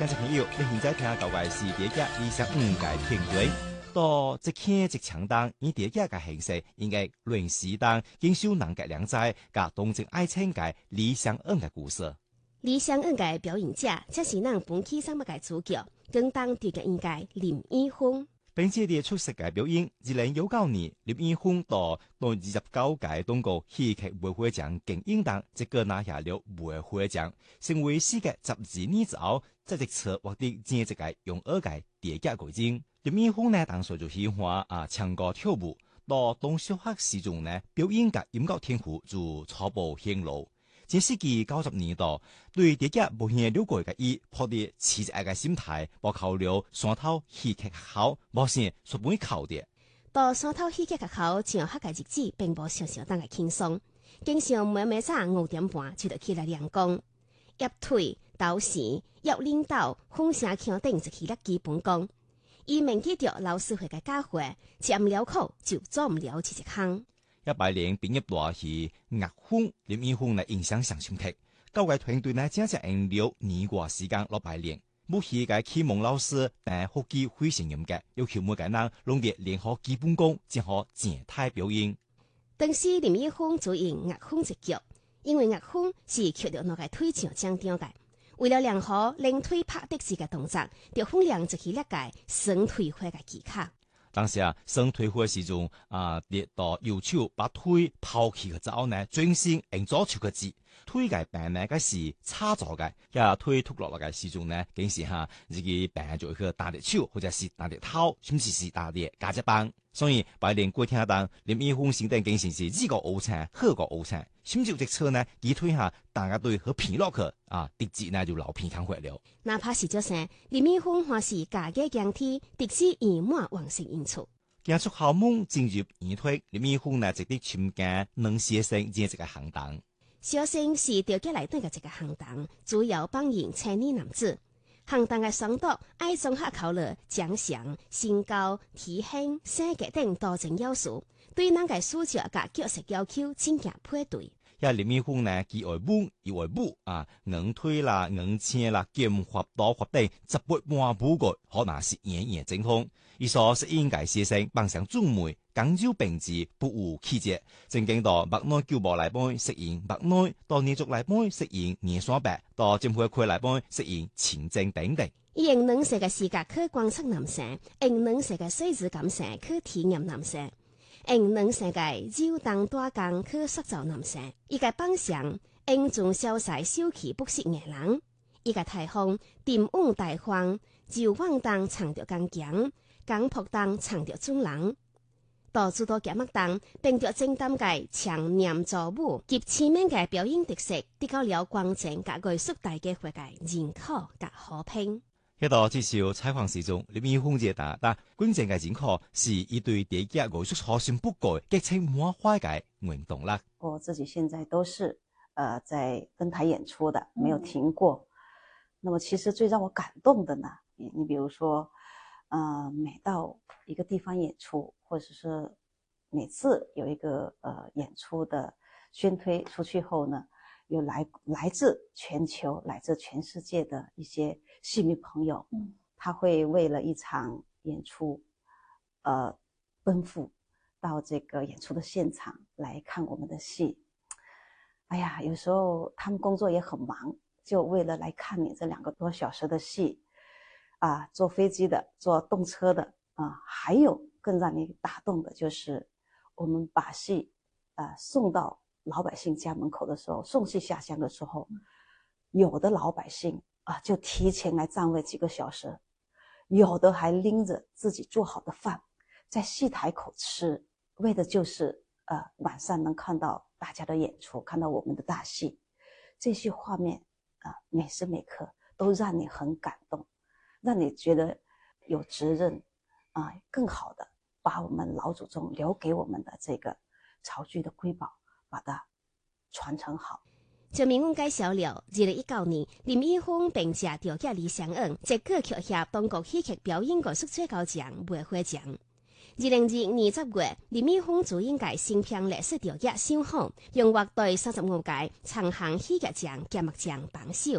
观众朋友，你现在听到嘅是第一理想5嘅片段。到一ખે一強當，以第一嘅形式，應該亂時當，經受人嘅兩在，甲東正愛情嘅理想5嘅故事。 理想5嘅表演者，則是咱本期節目嘅主角，更當調嘅應該林一峰。 並且啲出色嘅表演，2019年林一峰到29屆中國戲劇會會獎金鷹獎，這個拿下了會會獎，成為世界12年之後，這一次獲得正一個用2屆第一個獎。林一峰呢，當時就喜歡唱歌跳舞，到當小學時中呢，表演嘅音樂天賦就初步顯露。前世紀90年代，對第一無限了解嘅伊，抱着持一個心態，報考了山頭戲劇學校，無想說本考的。 到山頭戲劇學校上學嘅日子，並無常常當個輕鬆，經常每早5點半就得起來練功，壓腿、倒時、壓領導、風聲腔等就起了基本功。伊銘記着老師會嘅教誨，吃唔了苦就做唔了這一項。 18年畢業大戲樂風，林一峰嘅印象上深刻。教嘅團隊呢，正正用了年過時間落排練。母戲嘅啟蒙老師但學記會成音嘅，要求每個人攏得練好基本功，才好靜態表演。 當時林一峰主演樂風一劇，因為樂風是缺着那個腿上獎章嘅。為了練好練腿拍的士嘅動作，就訓練一起了解雙腿花嘅技巧。當時雙腿花時中跌到右手把腿拋棄嘅之後呢，轉身用左手嘅指腿嘅病呢，嗰是叉咗嘅，腿脫落嚟嘅時中呢，竟是自己病就去打隻手或者是打隻頭，甚至是打隻架隻棒。所以白連過聽當林一峰先定竟是呢個好慘，好個好慘。甚至隻車呢，幾推大家對和疲落去直接呢就老片康回了。 哪怕是這些，林一峰還是家嘅鏡體，的是圓滿完成演出。 演出後門進入演推，林一峰呢直接參加能寫成這個行當。 小生是調家來對嘅這個行當，主要扮演青年男子。行當嘅雙獨愛綜合考慮長相、身高、體型、性格等多種要素，對咱嘅主角甲角色要求真正配對。 林一峰呢，佢為武，又為武硬推啦、硬車啦、劍法、刀法等18般武藝，可能是樣樣精通。伊所是應該寫成扮相俊美，講究品質，不無氣節。正經到白內舊幕來幫飾演白內，到年族來幫飾演年山白，到政府區來幫飾演前正等等。 伊用能寫嘅視覺去觀察男性，用能寫嘅細緻感性去體驗男性。用能成嘅繞當大工去塑造男性，伊個扮相用從瀟灑秀氣不失藝人，伊個台風沉穩大方，就往當唱着剛強，剛樸當唱着俊人，到諸多節目當並着正當嘅強念造舞及前面嘅表演特色，得到了觀眾甲藝術大家伙嘅認可甲好評。 喺度接受採訪時中，林一峰解答，但觀眾嘅認可是一對第一藝術初心不改，激情滿懷嘅運動啦。 我自己現在都是在登台演出的，沒有停過。那麼其實最讓我感動的呢，你比如說，每到一個地方演出，或者是每次有一個演出的宣推出去後呢，有來自全球、來自全世界的一些戲迷朋友，他會為了一場演出，奔赴到這個演出的現場來看我們的戲。哎呀，有時候他們工作也很忙，就為了來看你這2個多小時的戲，坐飛機的，坐動車的，還有更讓你打動的，就是我們把戲送到老百姓家門口的時候，送戲下鄉的時候，有的老百姓就提前來站位幾個小時，有的還拎着自己做好的飯在戲台口吃，為的就是晚上能看到大家的演出，看到我們的大戲。這些畫面每時每刻都讓你很感動，讓你覺得有責任更好的把我們老祖宗留給我們的這個潮劇的瑰寶把它傳承好。 就明我介紹了2019年林一峰並且調解理想5這歌劇協中國戲劇表演藝術最高獎會會獎。2022年10月，林一峰主演嘅新片歷史調解小項，用獲對35屆長航戲劇獎節目獎榜首。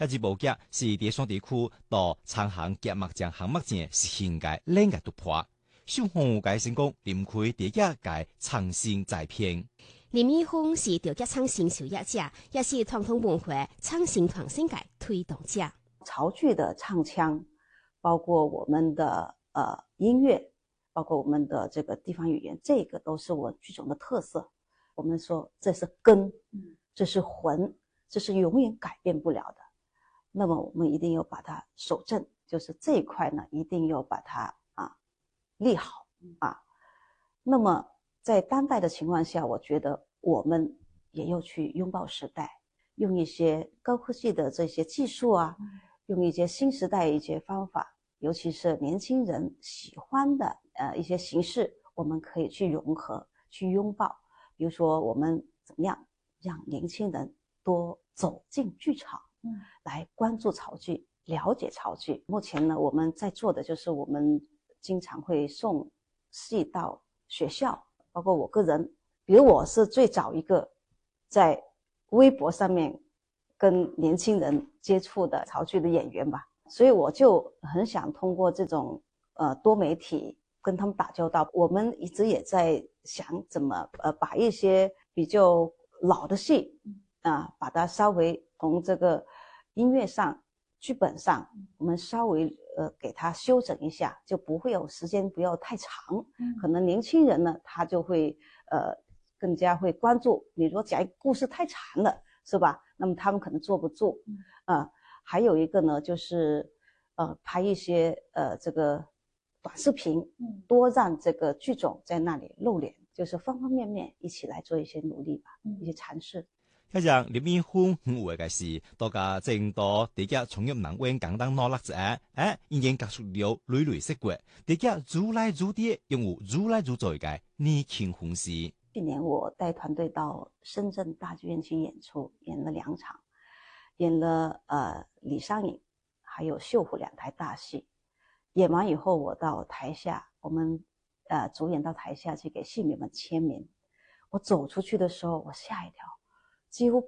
遐支部局是第三地区到长航夹目将项目前实行嘅另一突破。小红解成功连开第一届创新再篇。 林义峰是调节创新受益者，也是传统文化创新创新界推动者。 潮剧的唱腔，包括我们的音乐，包括我们的这个地方语言，这个都是我剧种的特色。我们说这是根，这是魂，这是永远改变不了的。那么我们一定要把它守正，就是这一块呢，一定要把它立好啊。那么在当代的情况下，我觉得我们也要去拥抱时代，用一些高科技的这些技术啊，用一些新时代一些方法，尤其是年轻人喜欢的一些形式，我们可以去融合、去拥抱。比如说，我们怎么样让年轻人多走进剧场，来关注潮剧、了解潮剧。目前呢，我们在做的就是我们经常会送戏到学校，包括我个人，比如我是最早一个在微博上面跟年轻人接触的潮剧的演员吧，所以我就很想通过这种多媒体跟他们打交道。我们一直也在想怎么把一些比较老的戏把它稍微从这个音乐上、剧本上，我们稍微给它修整一下，就不会有时间不要太长。可能年轻人呢，他就会更加会关注。你如果讲故事太长了，是吧？那么他们可能坐不住。还有一个呢，就是拍一些这个短视频，多让这个剧种在那里露脸，就是方方面面一起来做一些努力吧，一些尝试。 一樣林義峰有嘅是，大家正多大家從入南灣簡單努力者，已經結束了累累生活，大家做來做啲，用有做來做在嘅年輕歡喜。 去年我帶團隊到深圳大劇院去演出，演了2場，演了李商隱還有繡虎2台大戲。演完以後，我到台下，我們主演到台下去給戲迷們簽名。我走出去的時候，我嚇一跳。幾乎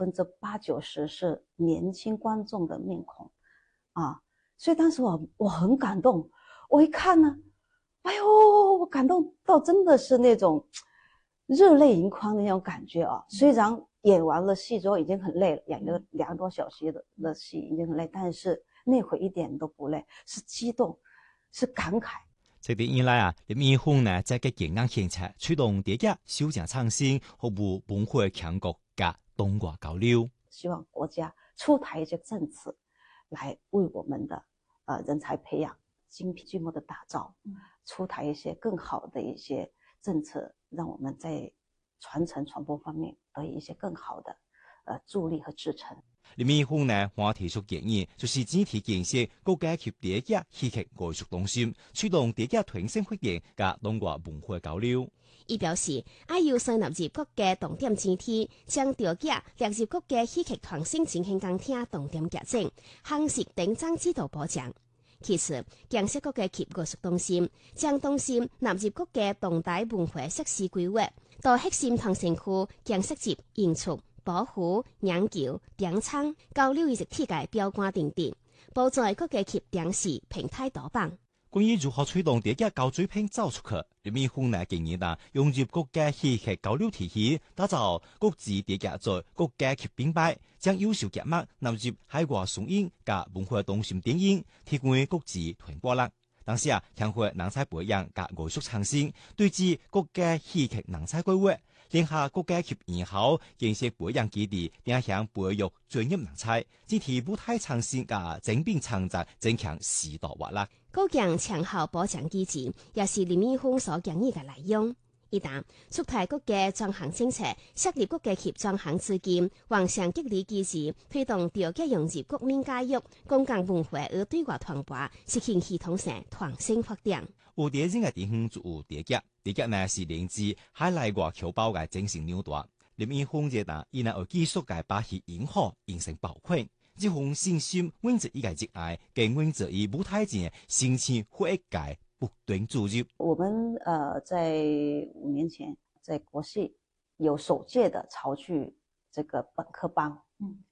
80%-90%是年輕觀眾的面孔所以當時我很感動。我一看呢，哎呦，我感動到真的是那種熱淚盈眶的那種感覺雖然演完了戲之後已經很累了，演了2個多小時的戲已經很累，但是那會一點都不累，是激動，是感慨。 這啲以來林義峰呢在嘅健康現場推動大家修正創新，服務文化強國嘅東華交流。 希望國家出台一些政策，來為我們的人才培養、精品劇目的打造，出台一些更好的一些政策，讓我們在傳承傳播方面得以一些更好的助力和支撐。 林義峰呢還提出建議，就是整體建設國家級地價戲劇藝術中心，推動地價團結發展和東華文化交流。 伊表示，要優先納入國家重點整體，將地價列入國家戲劇創新振興工廳重點發展，夯實等增指導保障。其次，建設國家級藝術中心，將中心納入國家重大文化設施規劃，到核心創新區建設及營造、保護、研究、編創、交流藝術體界標杆等等，保障國家級電視平台多榜。 關於如何推動地價高水平走出去，林義峰呢建議融入國家戲劇交流體系，打造國際地價在國家級品牌，將優秀節目納入海外上映和文化中心電影，提供國際傳播力。同時強化人才培養和藝術創新，對接國家戲劇人才規劃，聯合國家級院校建設培養基地，定向培育專業人才，整體舞台創新和精品創作增強時代活力。 高強長效保障機制，也是林義峰所建議嘅內容。一旦出台國家專項政策，設立國家級專項資金，橫向激勵機制，推動地價融入國民教育、公共文化與對外傳播，實現系統性創新發展。 有啲人嘅地方就有地價呢是連自海內外僑胞嘅精神紐帶。林義峰覺得，伊呢有技術嘅把戲演好，形成爆款。這份信心，穩着伊個熱愛，更穩着伊舞台前心情活躍界不斷注入。 我們在5年前在國戲有首屆的潮劇這個本科班，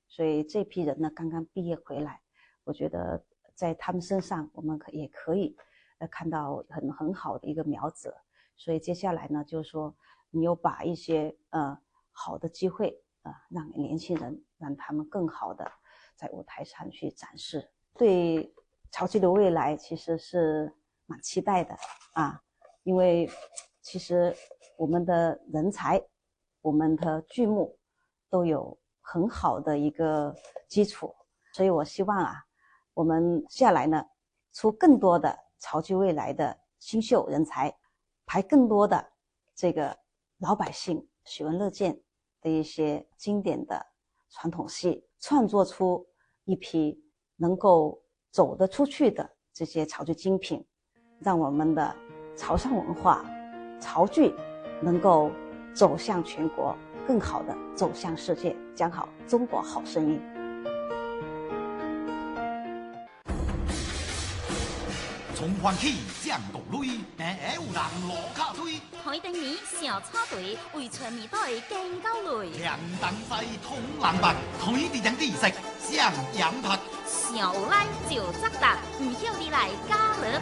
所以这批人呢刚刚毕业回来，我觉得在他们身上我们也可以看到很好的一个苗子。所以接下来呢，就是说你又把一些好的机会让年轻人，让他们更好的在舞台上去展示。对潮剧的未来其实是蛮期待的啊，因为其实我们的人才，我们的剧目都有很好的一个基础，所以我希望啊，我们下来呢，出更多的潮剧未来的新秀人才，排更多的这个老百姓喜闻乐见的一些经典的传统戏，创作出一批能够走得出去的这些潮剧精品，让我们的潮汕文化、潮剧能够走向全国，更好的走向世界，讲好中国好声音。 从欢喜降到累，硬有人落脚推。 台灯年小草队为全年代更高累。 凉东西通人白，台地人知识上洋拍。 小来就扎达，唔晓你来加勒